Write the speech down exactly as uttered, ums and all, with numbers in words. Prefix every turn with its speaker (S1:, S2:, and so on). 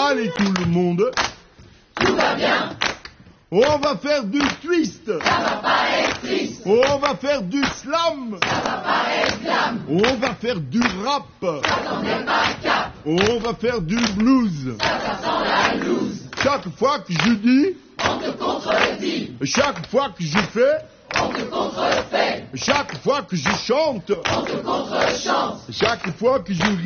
S1: Allez tout le monde.
S2: Tout va bien.
S1: On va faire du twist.
S2: Ça va paraître triste.
S1: On va faire du slam.
S2: Ça va paraître glam.
S1: On va faire du rap.
S2: Ça t'en est pas cap.
S1: On va faire du blues.
S2: Ça, ça sent la loose.
S1: Chaque fois que je dis,
S2: On te contredit.
S1: chaque fois que je fais,
S2: On te contrefait.
S1: chaque fois que je chante,
S2: On te contrechante.
S1: chaque fois que je